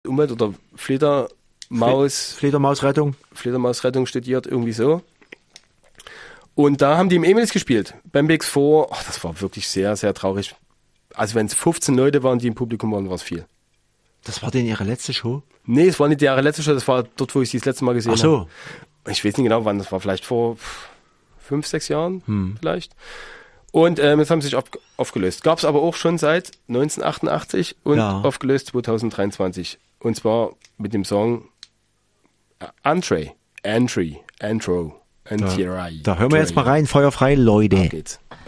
Umwelt- oder Fledermausrettung studiert, irgendwie so. Und da haben die im Emils gespielt, beim BX4. Ach, das war wirklich sehr, sehr traurig. Also wenn es 15 Leute waren, die im Publikum waren, war es viel. Das war denn ihre letzte Show? Nee, es war nicht ihre letzte Show, das war dort, wo ich sie das letzte Mal gesehen habe. Ach so. Ich weiß nicht genau wann, das war vielleicht vor 5, 6 Jahren vielleicht. Und jetzt haben sie sich aufgelöst. Gab es aber auch schon seit 1988 und aufgelöst 2023. Und zwar mit dem Song Antro. Da hören wir jetzt mal rein, feuerfrei, Leute. Auf geht's.